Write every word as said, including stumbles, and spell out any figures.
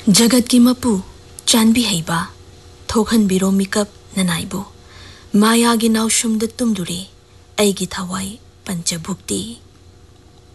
जगत की मपु चांबी हैबा थोखन बिरो मिकअप ननाइबो माया गी नाउशुम द तुमदुरे ऐगी थवाई पंचभुक्ति